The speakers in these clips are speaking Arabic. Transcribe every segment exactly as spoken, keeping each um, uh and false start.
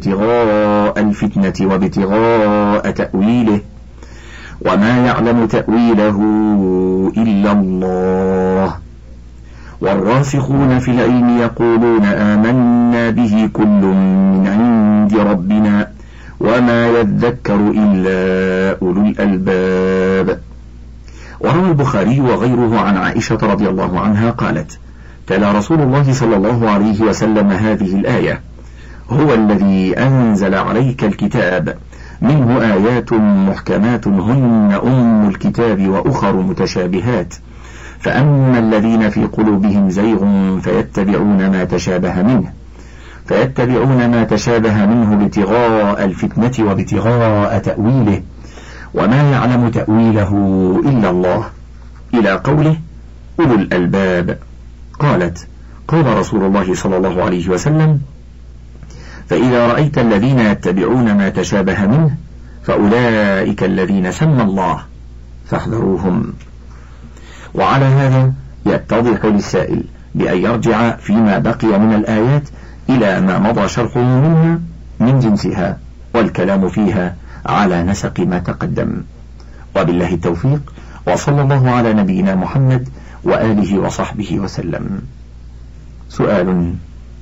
ابتغاء الفتنة وابتغاء تأويله وما يعلم تأويله إلا الله والراسخون في العلم يقولون آمنا به كل من عند ربنا وما يذكر إلا أولو الألباب. وروى البخاري وغيره عن عائشة رضي الله عنها قالت: تلا رسول الله صلى الله عليه وسلم هذه الآية: هو الذي أنزل عليك الكتاب منه آيات محكمات هن أم الكتاب وأخر متشابهات فأما الذين في قلوبهم زيغ فيتبعون ما تشابه منه فيتبعون ما تشابه منه ابتغاء الفتنة وابتغاء تأويله وما يعلم تأويله إلا الله، إلى قوله أولو الألباب. قالت: قال رسول الله صلى الله عليه وسلم: فإذا رأيت الذين يتبعون ما تشابه منه فأولئك الذين سمى الله فاحذروهم. وعلى هذا يتضح للسائل بأن يرجع فيما بقي من الآيات إلى ما مضى شرحه منها من جنسها والكلام فيها على نسق ما تقدم. وبالله التوفيق، وصلى الله على نبينا محمد وآله وصحبه وسلم. سؤال: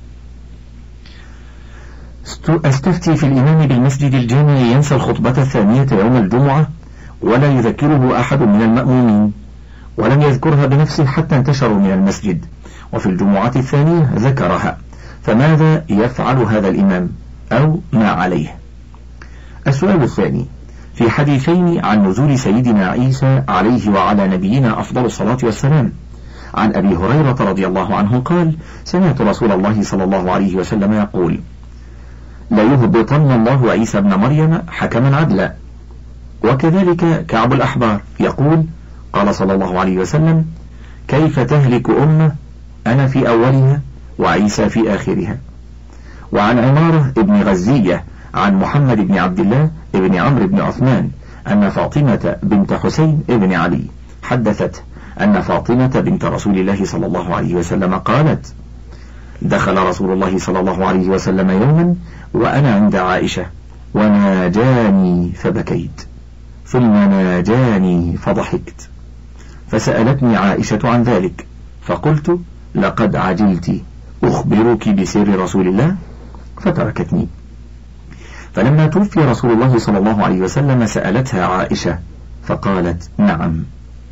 أستفتي في الإمام بالمسجد الجامع ينسى الخطبة الثانية يوم الجمعة ولا يذكره أحد من المأمومين ولم يذكرها بنفسه حتى انتشروا من المسجد، وفي الجمعة الثانية ذكرها، فماذا يفعل هذا الإمام أو ما عليه؟ السؤال الثاني: في حديثين عن نزول سيدنا عيسى عليه وعلى نبينا أفضل الصلاة والسلام، عن أبي هريرة رضي الله عنه قال: سمعت رسول الله صلى الله عليه وسلم يقول: لا يهبطن الله عيسى ابن مريم حكما عدلا. وكذلك كعب الأحبار يقول: قال صلى الله عليه وسلم: كيف تهلك أمة أنا في أولها وعيسى في آخرها. وعن عمارة ابن غزية عن محمد بن عبد الله ابن عمرو بن عثمان أن فاطمة بنت حسين ابن علي حدثت أن فاطمة بنت رسول الله صلى الله عليه وسلم قالت: دخل رسول الله صلى الله عليه وسلم يوما وأنا عند عائشة وناجاني فبكيت ثم ناجاني فضحكت، فسألتني عائشة عن ذلك فقلت: لقد عجلت، أخبرك بسر رسول الله؟ فتركتني. فلما توفي رسول الله صلى الله عليه وسلم سألتها عائشة فقالت: نعم،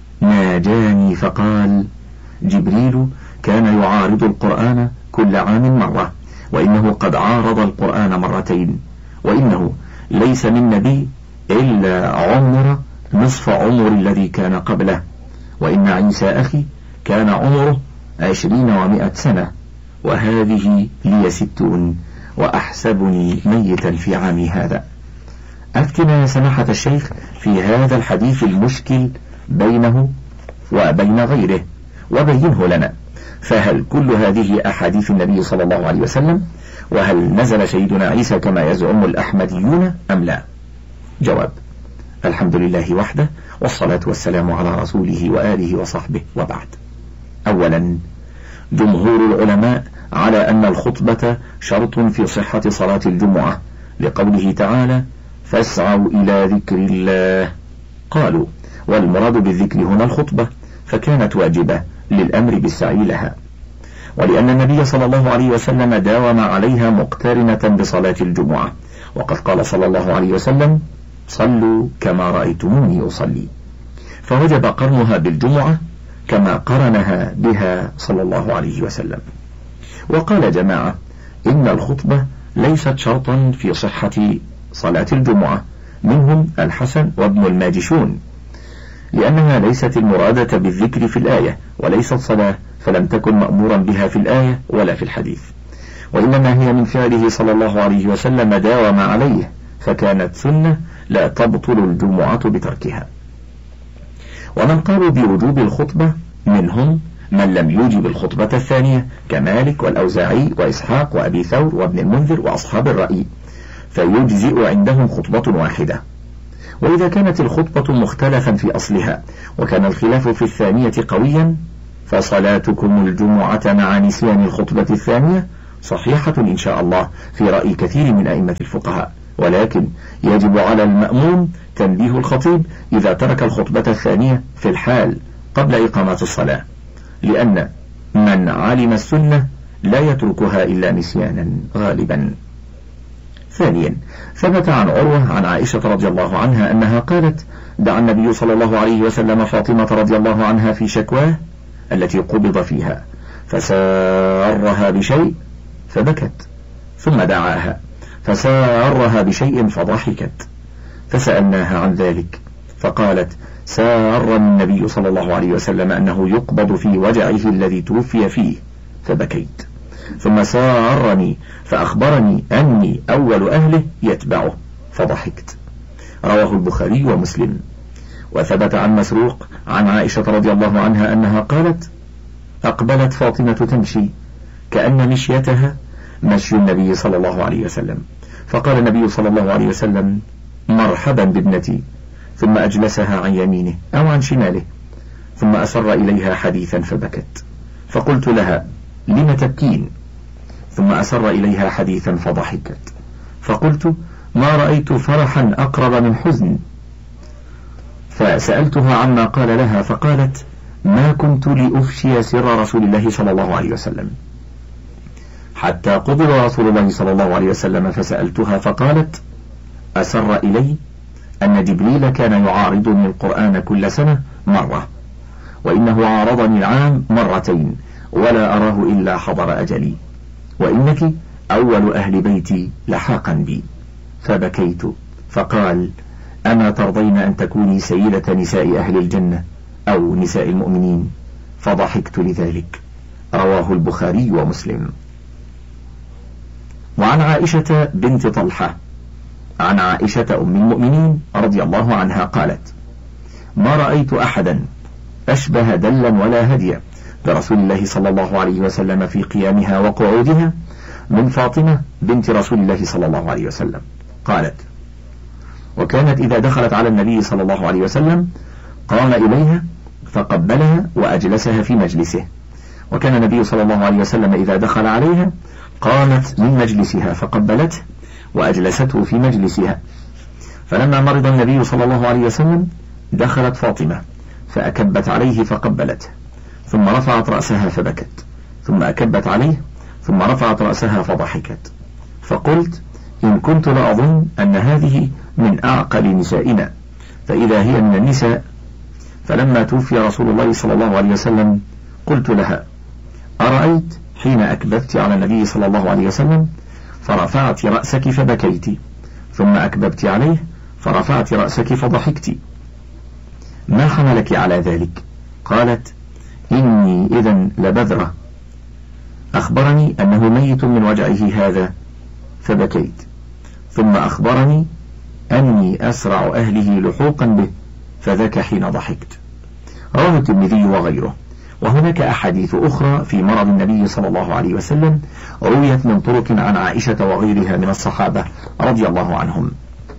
ناجاني فقال: جبريل كان يعارض القرآن كل عام مرة، وإنه قد عارض القرآن مرتين، وإنه ليس من نبي إلا عمر نصف عمر الذي كان قبله، وإن عيسى أخي كان عمره عشرين ومائة سنة، وهذه لي ستون، وأحسبني ميتا في عامي هذا. أفتنا يا سماحة الشيخ في هذا الحديث المشكل بينه وبين غيره وبينه لنا، فهل كل هذه أحاديث النبي صلى الله عليه وسلم؟ وهل نزل سيدنا عيسى كما يزعم الأحمديون أم لا؟ جواب: الحمد لله وحده، والصلاة والسلام على رسوله وآله وصحبه، وبعد. أولا، جمهور العلماء على أن الخطبة شرط في صحة صلاة الجمعة، لقوله تعالى: فاسعوا إلى ذكر الله. قالوا: والمراد بالذكر هنا الخطبة، فكانت واجبة للأمر بالسعي لها، ولأن النبي صلى الله عليه وسلم داوم عليها مقترنة بصلاة الجمعة، وقد قال صلى الله عليه وسلم: صلوا كما رأيتموني أصلي، فوجب قرنها بالجمعة كما قرنها بها صلى الله عليه وسلم. وقال جماعة إن الخطبة ليست شرطا في صحة صلاة الجمعة، منهم الحسن وابن الماجشون، لأنها ليست المرادة بالذكر في الآية، وليست صلاة، فلم تكن مأمورا بها في الآية ولا في الحديث، وإنما هي من فعله صلى الله عليه وسلم داوم عليه، فكانت سنة لا تبطل الجمعة بتركها. ومن قالوا بوجوب الخطبة منهم من لم يوجب الخطبة الثانية كمالك والأوزاعي وإسحاق وأبي ثور وابن المنذر وأصحاب الرأي، فيجزئ عندهم خطبة واحدة. وإذا كانت الخطبة مختلفا في أصلها وكان الخلاف في الثانية قويا، فصلاتكم الجمعة مع نسيان الخطبة الثانية صحيحة إن شاء الله في رأي كثير من أئمة الفقهاء، ولكن يجب على المأموم تنبيه الخطيب إذا ترك الخطبة الثانية في الحال قبل إقامة الصلاة، لأن من علم السنة لا يتركها إلا نسيانا غالبا. ثانيا، ثبت عن عروة عن عائشة رضي الله عنها أنها قالت: دعا النبي صلى الله عليه وسلم فاطمة رضي الله عنها في شكواه التي قبض فيها، فسارها بشيء فبكت، ثم دعاها فسارها بشيء فضحكت، فسألناها عن ذلك فقالت: سارني النبي صلى الله عليه وسلم أنه يقبض في وجعه الذي توفي فيه فبكيت، ثم سارني فأخبرني أني أول أهله يتبعه فضحكت. رواه البخاري ومسلم. وثبت عن مسروق عن عائشة رضي الله عنها أنها قالت: أقبلت فاطمة تمشي كأن مشيتها مشي النبي صلى الله عليه وسلم، فقال النبي صلى الله عليه وسلم: مرحبا بابنتي، ثم أجلسها عن يمينه أو عن شماله، ثم أسر إليها حديثا فبكت، فقلت لها: لم تبكين؟ ثم أسر إليها حديثا فضحكت، فقلت: ما رأيت فرحا أقرب من حزن، فسألتها عما قال لها فقالت: ما كنت لأفشي سر رسول الله صلى الله عليه وسلم حتى قبض رسول الله صلى الله عليه وسلم، فسألتها فقالت: أسر إلي أن جبريل كان يعارضني القرآن كل سنة مرة، وإنه عارضني العام مرتين، ولا أراه إلا حضر أجلي، وإنك أول أهل بيتي لحاقا بي. فبكيت، فقال: أما ترضين أن تكوني سيدة نساء أهل الجنة أو نساء المؤمنين؟ فضحكت لذلك. رواه البخاري ومسلم. وعن عائشة بنت طلحة عن عائشة أم المؤمنين رضي الله عنها قالت: ما رأيت أحدا أشبه دلا ولا هديا برسول الله صلى الله عليه وسلم في قيامها وقعودها من فاطمة بنت رسول الله صلى الله عليه وسلم. قالت: وكانت إذا دخلت على النبي صلى الله عليه وسلم قام إليها فقبلها وأجلسها في مجلسه، وكان النبي صلى الله عليه وسلم إذا دخل عليها قامت من مجلسها فقبلته وأجلسته في مجلسها. فلما مرض النبي صلى الله عليه وسلم دخلت فاطمة فأكبت عليه فقبلته، ثم رفعت رأسها فبكت، ثم أكبت عليه ثم رفعت رأسها فضحكت، فقلت: إن كنت لأظن أن هذه من أعقل نسائنا، فإذا هي من النساء. فلما توفي رسول الله صلى الله عليه وسلم قلت لها: أرأيت حين أكببت على النبي صلى الله عليه وسلم فرفعت رأسك فبكيت، ثم أكببت عليه فرفعت رأسك فضحكت، ما حملك على ذلك؟ قالت: إني إذا لبذرة، أخبرني أنه ميت من وجعه هذا فبكيت، ثم أخبرني أني أسرع أهله لحوقا به فذاك حين ضحكت. رواه الترمذي وغيره. وهناك أحاديث أخرى في مرض النبي صلى الله عليه وسلم رويت من طرق عن عائشة وغيرها من الصحابة رضي الله عنهم.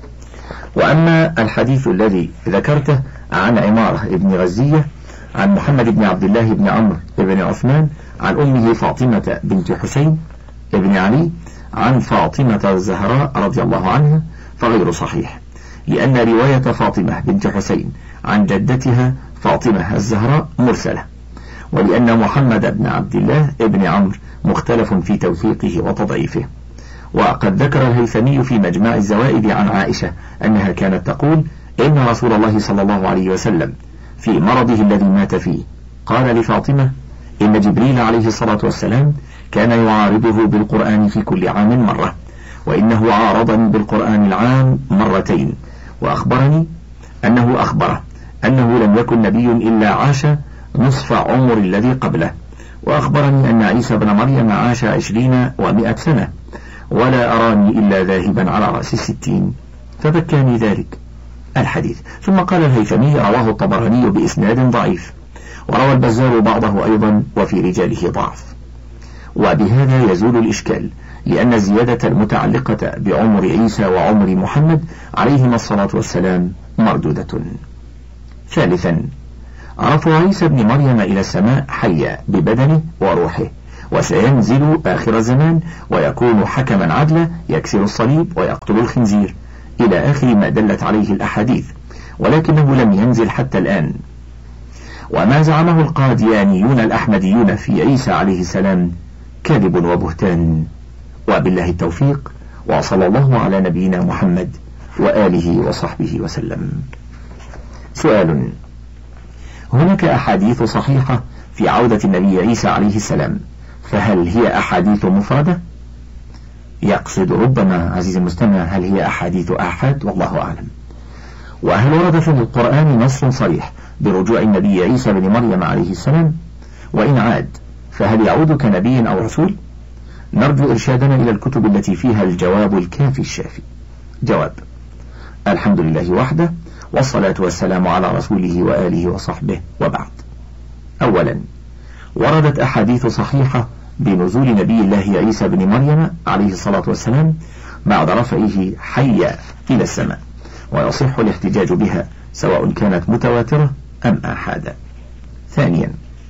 وأما الحديث الذي ذكرته عن عمارة بن غزية عن محمد بن عبد الله بن عمرو بن عثمان عن أمه فاطمة بنت حسين بن علي عن فاطمة الزهراء رضي الله عنها فغير صحيح، لأن رواية فاطمة بنت حسين عن جدتها فاطمة الزهراء مرسلة، ولأن محمد بن عبد الله بن عمرو مختلف في توثيقه وتضعيفه. وقد ذكر الهيثمي في مجمع الزوائد عن عائشة أنها كانت تقول: إن رسول الله صلى الله عليه وسلم في مرضه الذي مات فيه قال لفاطمة: إن جبريل عليه الصلاة والسلام كان يعارضه بالقرآن في كل عام مرة، وإنه عارضني بالقرآن العام مرتين، وأخبرني أنه أخبره أنه لم يكن نبي إلا عاش نصف عمر الذي قبله، وأخبرني أن عيسى بن مريم عاش عشرين ومائة سنة، ولا أراني إلا ذاهبا على رأس الستين، فبكاني ذلك الحديث. ثم قال الهيثمي: رواه الطبراني بإسناد ضعيف، وروى البزار بعضه أيضا وفي رجاله ضعف. وبهذا يزول الإشكال، لأن الزيادة المتعلقة بعمر عيسى وعمر محمد عليهما الصلاة والسلام مردودة. ثالثا، رفع عيسى بن مريم إلى السماء حيا ببدنه وروحه، وسينزل آخر الزمان ويكون حكما عدلا يكسر الصليب ويقتل الخنزير إلى آخر ما دلت عليه الأحاديث، ولكنه لم ينزل حتى الآن. وما زعمه القاديانيون الأحمديون في عيسى عليه السلام كذب وبهتان. وبالله التوفيق، وصلى الله على نبينا محمد وآله وصحبه وسلم. سؤال: هناك أحاديث صحيحة في عودة النبي عيسى عليه السلام، فهل هي أحاديث مفردة؟ يقصد ربما عزيزي المستمع هل هي أحاديث آحاد، والله أعلم. وهل ورد في القرآن نص صريح برجوع النبي عيسى بن مريم عليه السلام؟ وإن عاد فهل يعود كنبي أو رسول؟ نرجو إرشادنا إلى الكتب التي فيها الجواب الكافي الشافي. جواب: الحمد لله وحده، والصلاة والسلام على رسوله وآله وصحبه، وبعد. أولا، وردت أحاديث صحيحة بنزول نبي الله عيسى بن مريم عليه الصلاة والسلام بعد رفعه حيا إلى السماء، ويصح الاحتجاج بها سواء كانت متواترة أم آحادا. ثانيا،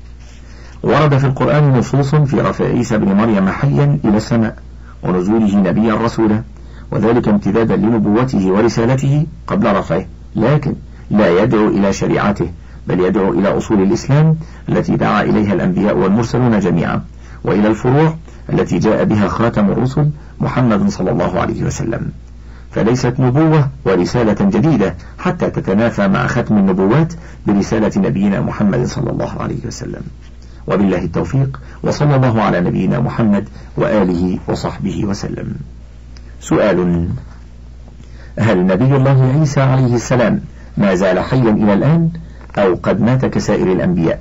ورد في القرآن نصوص في رفع عيسى بن مريم حيا إلى السماء ونزوله نبيا رسولا، وذلك امتدادا لنبوته ورسالته قبل رفعه، لكن لا يدعو إلى شريعته، بل يدعو إلى أصول الإسلام التي دعا إليها الأنبياء والمرسلون جميعا، وإلى الفروع التي جاء بها خاتم الرسل محمد صلى الله عليه وسلم. فليست نبوة ورسالة جديدة حتى تتنافى مع ختم النبوات برسالة نبينا محمد صلى الله عليه وسلم. وبالله التوفيق، وصلى الله على نبينا محمد وآله وصحبه وسلم. سؤال: هل نبي الله عيسى عليه السلام ما زال حيا إلى الآن أو قد مات كسائر الأنبياء؟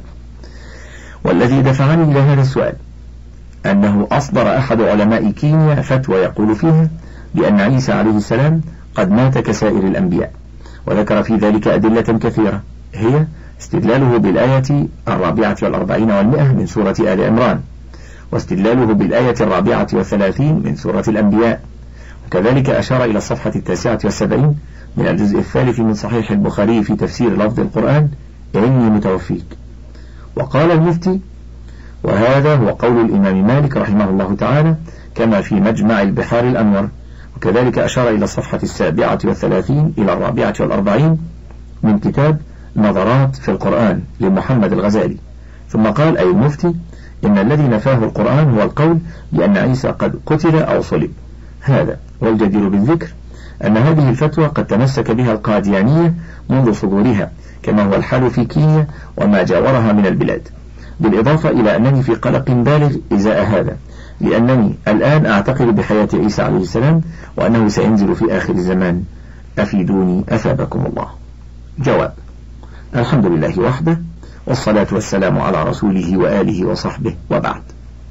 والذي دفعني إلى هذا السؤال أنه أصدر أحد علماء كينيا فتوى يقول فيها بأن عيسى عليه السلام قد مات كسائر الأنبياء، وذكر في ذلك أدلة كثيرة، هي استدلاله بالآية الرابعة والأربعين والمئة من سورة آل عمران، واستدلاله بالآية الرابعة والثلاثين من سورة الأنبياء، وكذلك أشار إلى الصفحة التاسعة والسبعين من الجزء الثالث من صحيح البخاري في تفسير لفظ القرآن: إني متوفيك. وقال المفتي: وهذا هو قول الإمام مالك رحمه الله تعالى كما في مجمع البحار الأنور. وكذلك أشار إلى الصفحة السابعة والثلاثين إلى الرابعة والأربعين من كتاب نظرات في القرآن لمحمد الغزالي. ثم قال أي المفتي: إن الذي نفاه القرآن هو القول بأن عيسى قد قتل أو صلب. هذا والجدير بالذكر أن هذه الفتوى قد تمسك بها القاديانية منذ صدورها، كما هو الحال في كينيا وما جاورها من البلاد، بالإضافة إلى أنني في قلق بالغ إزاء هذا، لأنني الآن أعتقد بحياة عيسى عليه السلام وأنه سينزل في آخر الزمان. أفيدوني أثابكم الله. جواب: الحمد لله وحده، والصلاة والسلام على رسوله وآله وصحبه، وبعد.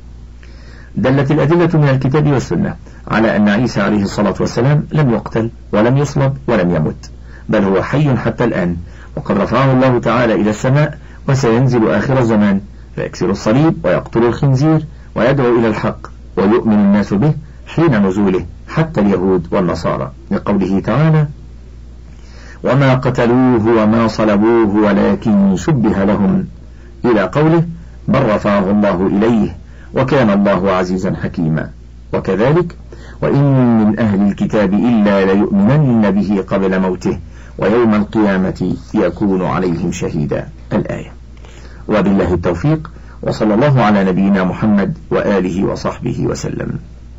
دلت الأدلة من الكتاب والسنة على أن عيسى عليه الصلاة والسلام لم يقتل ولم يصلب ولم يمت، بل هو حي حتى الآن، وقد رفعه الله تعالى إلى السماء، وسينزل آخر الزمان فيكسر الصليب ويقتل الخنزير ويدعو إلى الحق، ويؤمن الناس به حين نزوله حتى اليهود والنصارى، لقوله تعالى: وما قتلوه وما صلبوه ولكن شبه لهم، إلى قوله: بل رفعه الله إليه وكان الله عزيزا حكيما. وكذلك: وإن من أهل الكتاب إلا ليؤمنن به قبل موته ويوم القيامة يكون عليهم شهيدا. الآية. وبالله التوفيق، وصلى الله على نبينا محمد وآله وصحبه وسلم.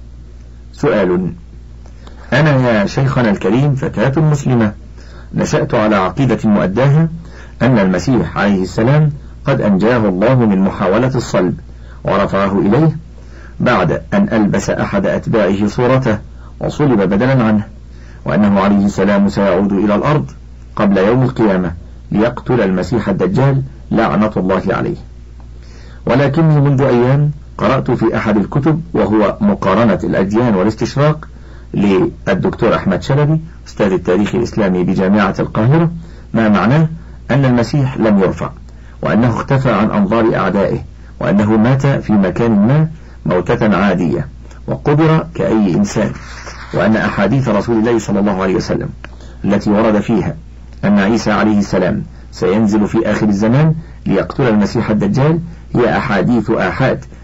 سؤال: أنا يا شيخنا الكريم فتاة مسلمة، نشأت على عقيدة مؤداها أن المسيح عليه السلام قد أنجاه الله من محاولة الصلب ورفعه إليه بعد أن ألبس أحد أتباعه صورته وصلب بدلا عنه، وأنه عليه السلام سيعود إلى الأرض قبل يوم القيامة ليقتل المسيح الدجال لعنة الله عليه. ولكني منذ أيام قرأت في أحد الكتب وهو مقارنة الأديان والاستشراق للدكتور أحمد شلبي أستاذ التاريخ الإسلامي بجامعة القاهرة، ما معناه أن المسيح لم يرفع، وأنه اختفى عن أنظار أعدائه، وأنه مات في مكان ما موتة عادية وقبر كأي إنسان، وأن أحاديث رسول الله صلى الله عليه وسلم التي ورد فيها أن عيسى عليه السلام سينزل في آخر الزمان ليقتل المسيح الدجال هي أحاديث آحاد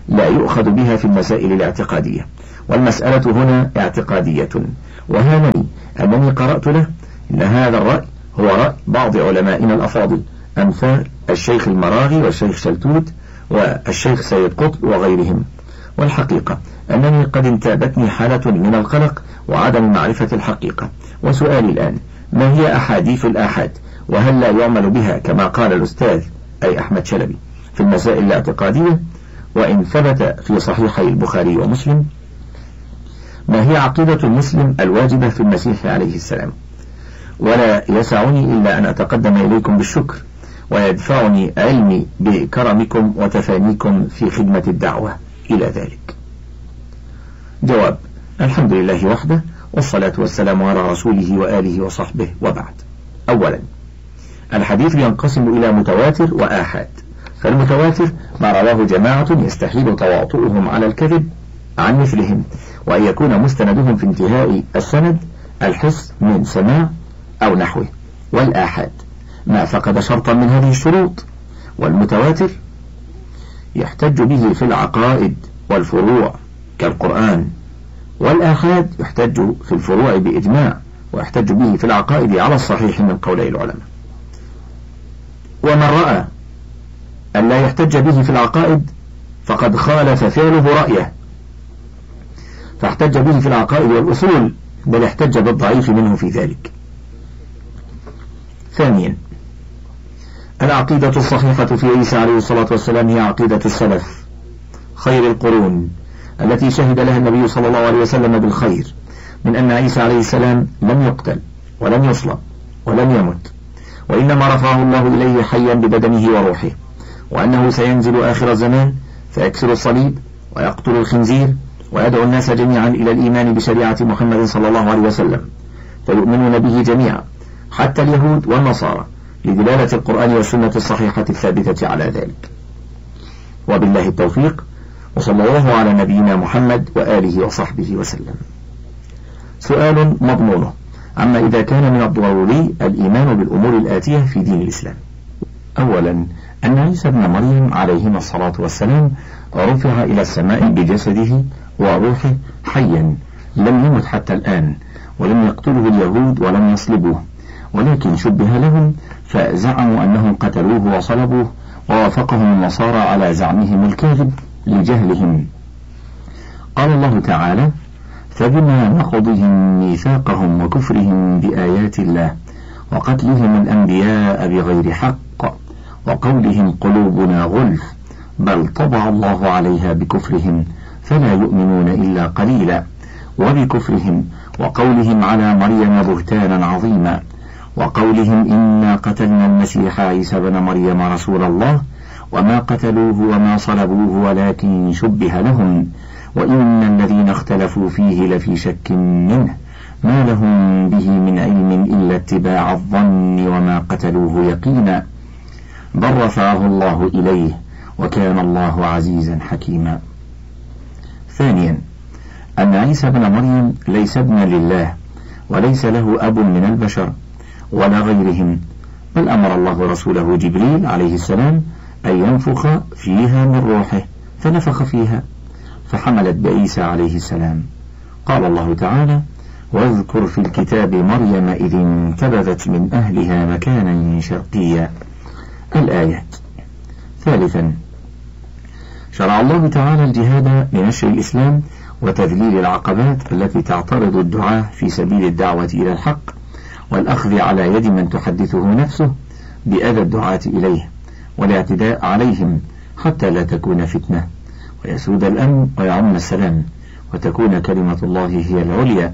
لا يؤخذ بها في المسائل الاعتقادية، والمسألة هنا اعتقادية. وهانني أنني قرأت له إن هذا الرأي هو رأي بعض علمائنا الأفاضل أمثال الشيخ المراغي والشيخ شلتوت والشيخ سيد قطب وغيرهم. والحقيقة أنني قد انتابتني حالة من القلق وعدم معرفة الحقيقة. وسؤالي الآن: ما هي أحاديث الآحاد؟ وهل لا يعمل بها كما قال الأستاذ أي أحمد شلبي في المسائل الاعتقادية؟ وإن ثبت في صحيحي البخاري ومسلم، ما هي عقيدة المسلم الواجبة في المسيح عليه السلام؟ ولا يسعني إلا أن أتقدم إليكم بالشكر، ويدفعني علمي بكرمكم وتفانيكم في خدمة الدعوة إلى ذلك. جواب: الحمد لله وحده، والصلاة والسلام على رسوله وآله وصحبه، وبعد. أولا، الحديث ينقسم إلى متواتر وآحاد. فالمتواتر ما رواه جماعة يستحيل تواطؤهم على الكذب عن مثلهم، وأن يكون مستندهم في انتهاء السند الحس من سماع أو نحوه. والآحاد ما فقد شرطا من هذه الشروط. والمتواتر يحتج به في العقائد والفروع كالقرآن، والآحاد يحتج في الفروع بإجماع، ويحتج به في العقائد على الصحيح من قولي العلماء. ومن رأى أن لا يحتج به في العقائد فقد خالف فعله رأيه، فاحتج به في العقائد والأصول، بل احتج بالضعيف منه في ذلك. ثانيا، العقيدة الصحيحة في عيسى عليه الصلاة والسلام هي عقيدة السلف خير القرون التي شهد لها النبي صلى الله عليه وسلم بالخير، من أن عيسى عليه السلام لم يقتل ولم يصلب ولم يمت، وإنما رفعه الله إليه حيا ببدنه وروحه، وأنه سينزل آخر الزمان فيكسر الصليب ويقتل الخنزير ويدعو الناس جميعا إلى الإيمان بشريعة محمد صلى الله عليه وسلم، فيؤمنون به جميعا حتى اليهود والنصارى، لدلالة القرآن والسنة الصحيحة الثابتة على ذلك. وبالله التوفيق، وصلى الله على نبينا محمد وآله وصحبه وسلم. سؤال مضمونه: عما إذا كان من الضروري الإيمان بالأمور الآتية في دين الإسلام. أولا، أن عيسى ابن مريم عليهما الصلاة والسلام رفع إلى السماء بجسده وروحه حيا، لم يمت حتى الآن، ولم يقتله اليهود ولم يصلبوه، ولكن شبه لهم فزعموا أنهم قتلوه وصلبوه، ووافقهم النصارى على زعمهم الكاذب لجهلهم. قال الله تعالى: فبما نقضهم ميثاقهم وكفرهم بآيات الله وقتلهم الأنبياء بغير حق وقولهم قلوبنا غلف بل طبع الله عليها بكفرهم فلا يؤمنون إلا قليلا، وبكفرهم وقولهم على مريم بهتانا عظيما، وقولهم إنا قتلنا المسيح عيسى بن مريم رسول الله وما قتلوه وما صلبوه ولكن شبه لهم، وإن الذين اختلفوا فيه لفي شك منه ما لهم به من علم إلا اتباع الظن وما قتلوه يقينا بل رفعه الله إليه وكان الله عزيزا حكيما. ثانيا، أن عيسى بن مريم ليس ابنا لله، وليس له أب من البشر ولا غيرهم، بل أمر الله رسوله جبريل عليه السلام أن ينفخ فيها من روحه فنفخ فيها فحملت بعيسى عليه السلام. قال الله تعالى: واذكر في الكتاب مريم إذ انتبذت من أهلها مكانا شرقيا. الآيات. ثالثا، شرع الله تعالى الجهاد لنشر الإسلام وتذليل العقبات التي تعترض الدعاة في سبيل الدعوة إلى الحق، والأخذ على يد من تحدثه نفسه بأذى الدعاة إليه والاعتداء عليهم حتى لا تكون فتنة ويسود الأمن ويعم السلام، وتكون كلمة الله هي العليا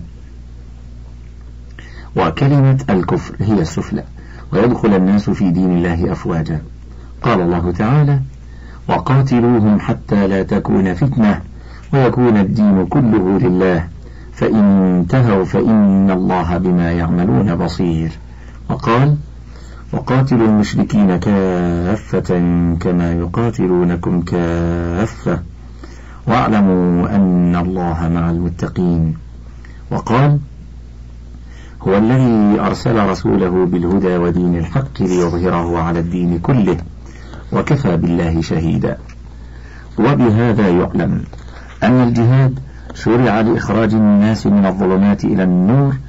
وكلمة الكفر هي السفلى، ويدخل الناس في دين الله أفواجا. قال الله تعالى: وقاتلوهم حتى لا تكون فتنة ويكون الدين كله لله فإن انتهوا فإن الله بما يعملون بصير. وقال: وقاتلوا المشركين كافة كما يقاتلونكم كافة واعلموا أن الله مع المتقين. وقال: هو الذي أرسل رسوله بالهدى ودين الحق ليظهره على الدين كله وكفى بالله شهيدا. وبهذا يعلم أن الجهاد شرع لإخراج الناس من الظلمات إلى النور